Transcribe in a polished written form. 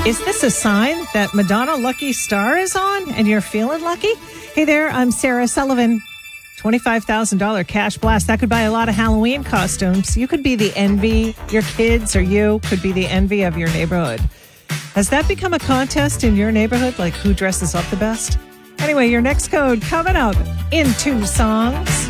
Is this a sign that Madonna Lucky Star is on and you're feeling lucky? Hey there, I'm Sarah Sullivan. $25,000 cash blast. That could buy a lot of Halloween costumes. You could be the envy. Your kids or you could be the envy of your neighborhood. Has that become a contest in your neighborhood? Like who dresses up the best? Anyway, your next code coming up in 2 songs.